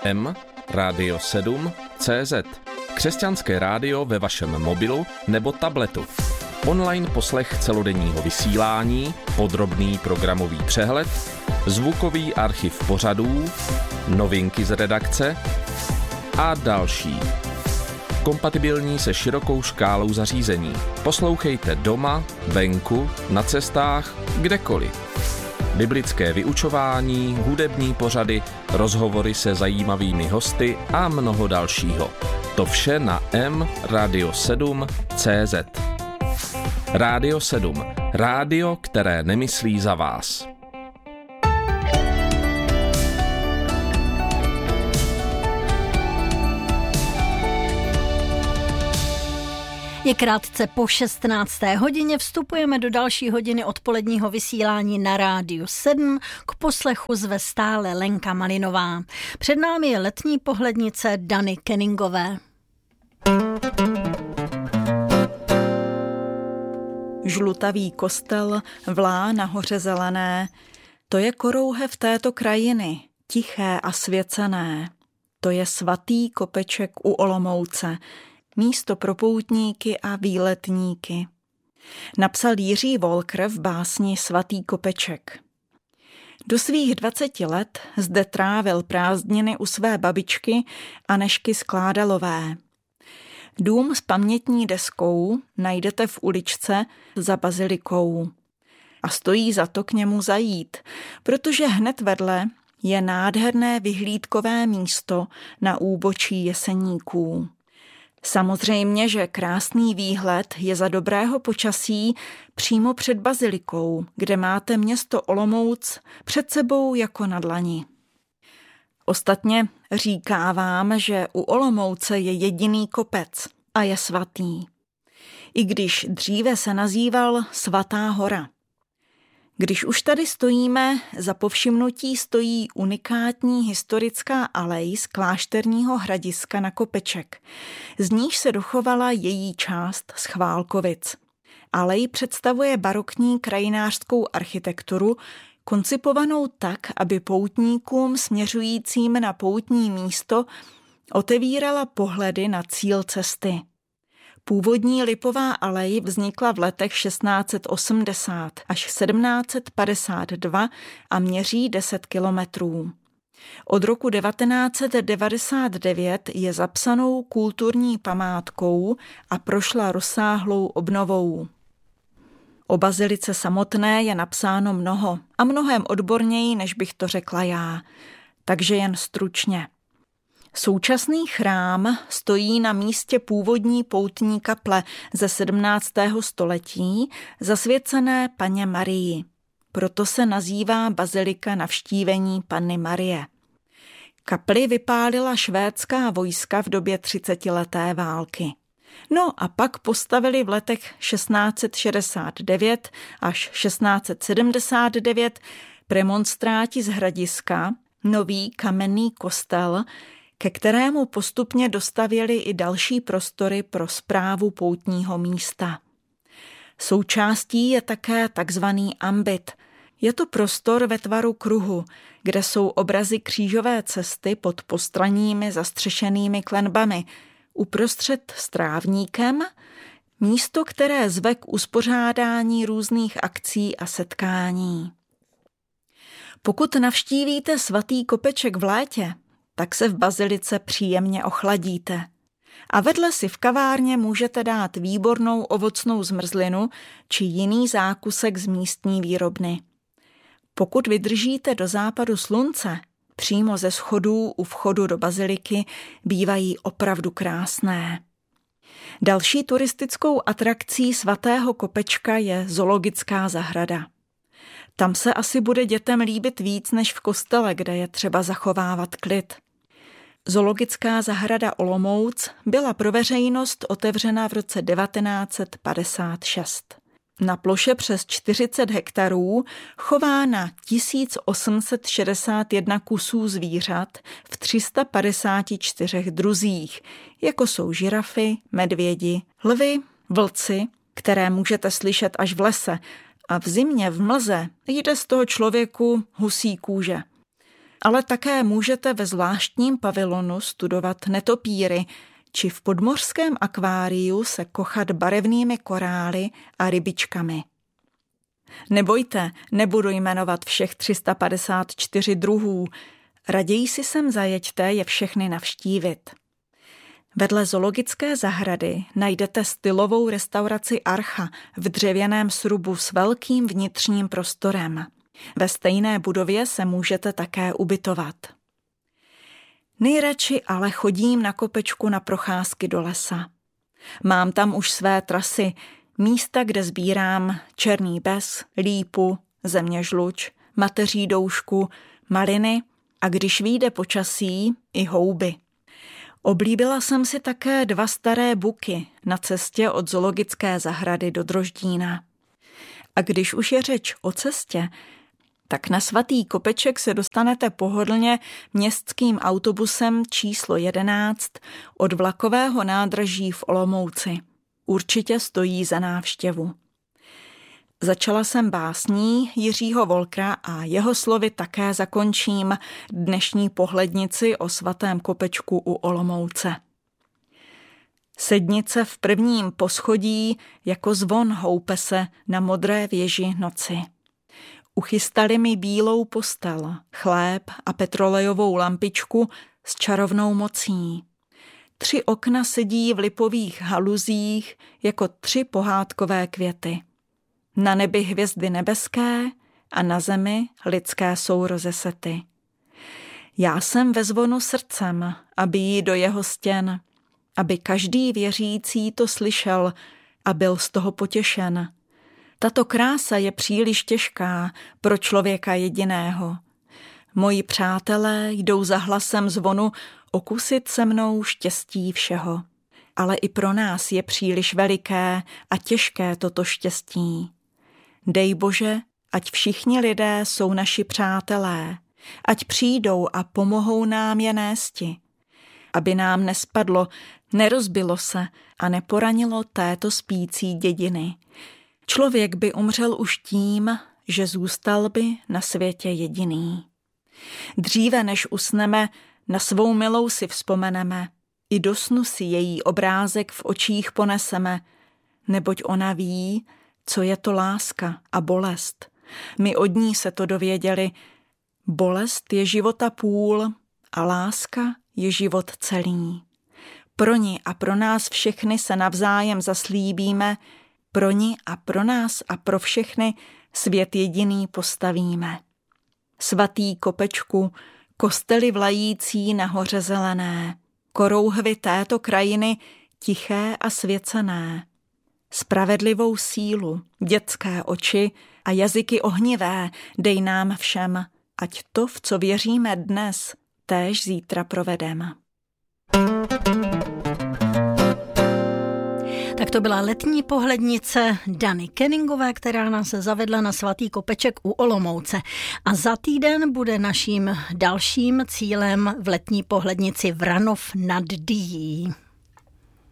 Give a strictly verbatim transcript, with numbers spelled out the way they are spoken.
M Radio sedm C Z. Křesťanské rádio ve vašem mobilu nebo tabletu. Online poslech celodenního vysílání, podrobný programový přehled, zvukový archiv pořadů, novinky z redakce a další. Kompatibilní se širokou škálou zařízení. Poslouchejte doma, venku, na cestách, kdekoliv. Biblické vyučování, hudební pořady, rozhovory se zajímavými hosty a mnoho dalšího. To vše na M Radio sedm C Z. Radio sedm. Rádio, které nemyslí za vás. Je krátce po šestnácté hodině, vstupujeme do další hodiny odpoledního vysílání na Rádiu sedm, k poslechu zve stále Lenka Malinová. Před námi je letní pohlednice Dany Kenningové. Žlutavý kostel vlá na hoře zelené, to je korouhev této krajiny, tiché a svěcené. To je svatý kopeček u Olomouce, místo pro poutníky a výletníky. Napsal Jiří Volker v básni Svatý kopeček. Do svých dvaceti let zde trávil prázdniny u své babičky Anežky Skládalové. Dům s pamětní deskou najdete v uličce za bazilikou. A stojí za to k němu zajít, protože hned vedle je nádherné vyhlídkové místo na úbočí Jeseníků. Samozřejmě, že krásný výhled je za dobrého počasí přímo před bazilikou, kde máte město Olomouc před sebou jako na dlani. Ostatně říká vám, že u Olomouce je jediný kopec a je svatý. I když dříve se nazýval Svatá hora. Když už tady stojíme, za povšimnutí stojí unikátní historická alej z klášterního hradiska na kopeček. Z níž se dochovala její část z Chválkovic. Alej představuje barokní krajinářskou architekturu, koncipovanou tak, aby poutníkům směřujícím na poutní místo otevírala pohledy na cíl cesty. Původní lipová alej vznikla v letech šestnáct set osmdesát až sedmnáct set padesát dva a měří deset kilometrů. Od roku devatenáct set devadesát devět je zapsanou kulturní památkou a prošla rozsáhlou obnovou. O bazilice samotné je napsáno mnoho a mnohem odborněji, než bych to řekla já, takže jen stručně. Současný chrám stojí na místě původní poutní kaple ze sedmnáctého století zasvěcené Panně Marii. Proto se nazývá bazilika Navštívení Panny Marie. Kapli vypálila švédská vojska v době třicetileté války. No a pak postavili v letech šestnáct set šedesát devět až šestnáct set sedmdesát devět premonstráti z Hradiska nový kamenný kostel, ke kterému postupně dostavěli i další prostory pro správu poutního místa. Součástí je také takzvaný ambit. Je to prostor ve tvaru kruhu, kde jsou obrazy křížové cesty pod postranními zastřešenými klenbami, uprostřed strávníkem, místo, které zve k uspořádání různých akcí a setkání. Pokud navštívíte svatý kopeček v létě, tak se v bazilice příjemně ochladíte. A vedle si v kavárně můžete dát výbornou ovocnou zmrzlinu či jiný zákusek z místní výrobny. Pokud vydržíte do západu slunce, přímo ze schodů u vchodu do baziliky bývají opravdu krásné. Další turistickou atrakcí svatého kopečka je zoologická zahrada. Tam se asi bude dětem líbit víc než v kostele, kde je třeba zachovávat klid. Zoologická zahrada Olomouc byla pro veřejnost otevřena v roce devatenáct set padesát šest. Na ploše přes čtyřicet hektarů chová na tisíc osm set šedesát jedna kusů zvířat v tři sta padesát čtyři druzích, jako jsou žirafy, medvědi, lvi, vlci, které můžete slyšet až v lese, a v zimě v mlze jde z toho člověku husí kůže. Ale také můžete ve zvláštním pavilonu studovat netopíry, či v podmořském akváriu se kochat barevnými korály a rybičkami. Nebojte, nebudu jmenovat všech tři sta padesát čtyři druhů, raději si sem zajeďte je všechny navštívit. Vedle zoologické zahrady najdete stylovou restauraci Archa v dřevěném srubu s velkým vnitřním prostorem. Ve stejné budově se můžete také ubytovat. Nejradši ale chodím na Kopečku na procházky do lesa. Mám tam už své trasy, místa, kde sbírám černý bez, lípu, zeměžluč, mateří doušku, maliny a když vyjde počasí, i houby. Oblíbila jsem si také dva staré buky na cestě od zoologické zahrady do Droždína. A když už je řeč o cestě, tak na Svatý Kopeček se dostanete pohodlně městským autobusem číslo jedenáct od vlakového nádraží v Olomouci. Určitě stojí za návštěvu. Začala jsem básní Jiřího Wolkera a jeho slovy také zakončím dnešní pohlednici o Svatém Kopečku u Olomouce. Sednice v prvním poschodí jako zvon houpe se na modré věži noci. Uchystali mi bílou postel, chléb a petrolejovou lampičku s čarovnou mocí. Tři okna sedí v lipových haluzích jako tři pohádkové květy. Na nebi hvězdy nebeské a na zemi lidské sourozesety. Já jsem ve zvonu srdcem, aby jí do jeho stěn, aby každý věřící to slyšel a byl z toho potěšen. Tato krása je příliš těžká pro člověka jediného. Moji přátelé jdou za hlasem zvonu okusit se mnou štěstí všeho. Ale i pro nás je příliš veliké a těžké toto štěstí. Dej Bože, ať všichni lidé jsou naši přátelé, ať přijdou a pomohou nám je nésti. Aby nám nespadlo, nerozbilo se a neporanilo této spící dědiny. Člověk by umřel už tím, že zůstal by na světě jediný. Dříve než usneme, na svou milou si vzpomeneme, i do snu si její obrázek v očích poneseme, neboť ona ví, co je to láska a bolest. My od ní se to dověděli. Bolest je života půl a láska je život celý. Pro ní a pro nás všechny se navzájem zaslíbíme, pro ní a pro nás a pro všechny svět jediný postavíme. Svatý Kopečku, kostely vlající na hoře zelené, korouhvy této krajiny tiché a svěcené. Spravedlivou sílu, dětské oči a jazyky ohnivé dej nám všem, ať to, v co věříme dnes, též zítra provedeme. Tak to byla letní pohlednice Dany Kenningové, která nás zavedla na Svatý Kopeček u Olomouce. A za týden bude naším dalším cílem v letní pohlednici Vranov nad Dyjí.